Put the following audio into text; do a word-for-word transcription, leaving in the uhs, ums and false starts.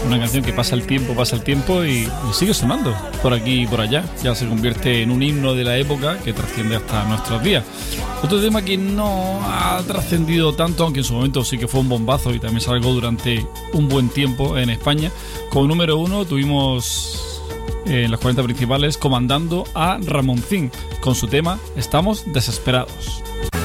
Una canción que pasa el tiempo, pasa el tiempo y, y sigue sonando por aquí y por allá. Ya se convierte en un himno de la época que trasciende hasta nuestros días. Otro tema que no ha trascendido tanto, aunque en su momento sí que fue un bombazo y también se alargó durante un buen tiempo en España. Como número uno tuvimos eh, en las cuarenta principales comandando a Ramoncín con su tema Estamos Desesperados.